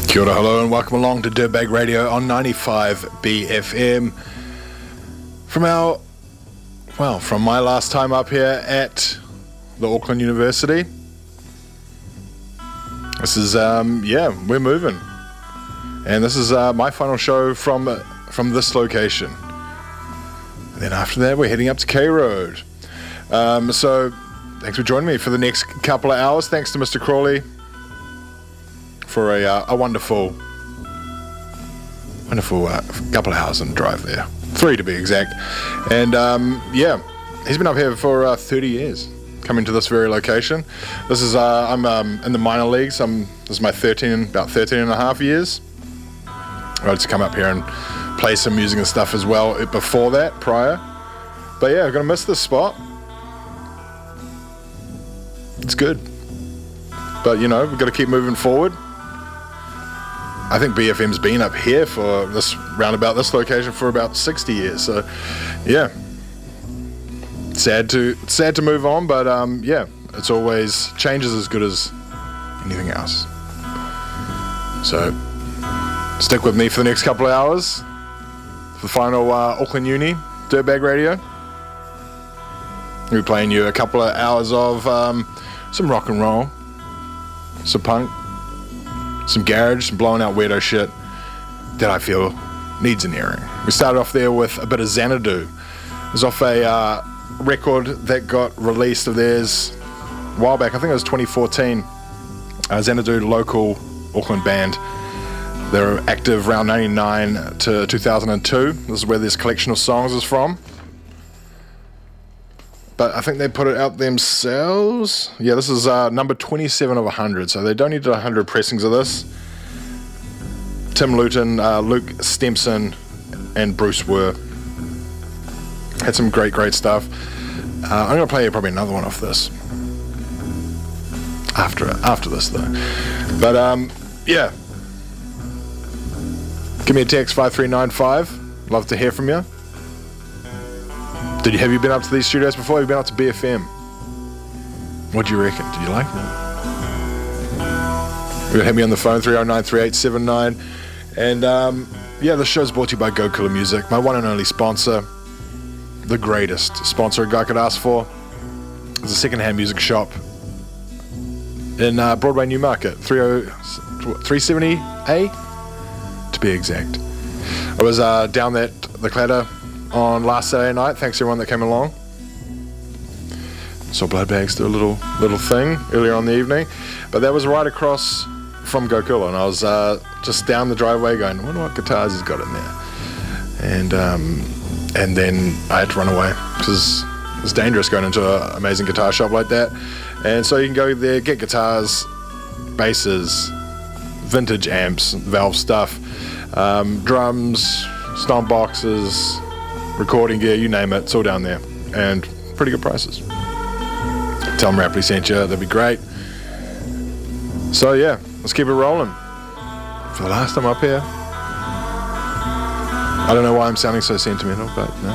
Kia ora, hello, and welcome along to Dirtbag Radio on 95 BFM. From my last time up here at the Auckland University, this is, we're moving. And this is my final show from this location. And then after that, we're heading up to K Road. So, thanks for joining me for the next couple of hours. Thanks to Mr. Crawley for a wonderful couple of hours on the drive there. 3 to be exact. And he's been up here for 30 years, coming to this very location. This is, I'm in the minor leagues. This is my about 13 and a half years. I had to come up here and play some music and stuff as well prior. But yeah, I'm going to miss this spot. It's good. But, we've got to keep moving forward. I think BFM's been up here for round about this location for about 60 years. So, yeah. Sad to move on, but it's always change is as good as anything else. So, stick with me for the next couple of hours for the final Auckland Uni Dirtbag Radio. We'll be playing you a couple of hours of some rock and roll, some punk, some garage, some blowing out weirdo shit that I feel needs an airing. We started off there with a bit of Xanadu. It was off a record that got released of theirs a while back. I think it was 2014. Xanadu, local Auckland band. They were active around 99 to 2002. This is where this collection of songs is from. But I think they put it out themselves. Yeah, this is number 27 of 100, so they donated 100 pressings of this. Tim Luton, Luke Stempson, and Bruce Wurr had some great stuff. I'm going to play you probably another one off this. After this, though. But, yeah. Give me a text, 5395. Love to hear from you. Have you been up to these studios before? Have you been up to BFM? What do you reckon? Did you like them? You can hit me on the phone, 309-3879. And, the show's brought to you by Go Killer Music, my one and only sponsor. The greatest sponsor a guy could ask for. It's a second-hand music shop in Broadway Newmarket, 370A, to be exact. I was down the Clatter on last Saturday night. Thanks to everyone that came along. Saw Bloodbags do a little thing earlier on in the evening, but that was right across from Go Killer, and I was just down the driveway going, I wonder what guitars he's got in there. And then I had to run away because it's dangerous going into an amazing guitar shop like that. And so you can go there, get guitars, basses, vintage amps, Valve stuff, drums, stomp boxes, recording gear, you name it, it's all down there. And pretty good prices. Tell them Rapley sent you, that'd be great. So yeah, let's keep it rolling. For the last time up here. I don't know why I'm sounding so sentimental, but no.